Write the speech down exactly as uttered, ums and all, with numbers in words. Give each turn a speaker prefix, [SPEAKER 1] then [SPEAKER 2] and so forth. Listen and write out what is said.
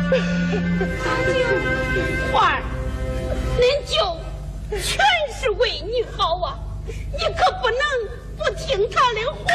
[SPEAKER 1] 花儿，恁舅全是为你好啊，你可不能不听他的话。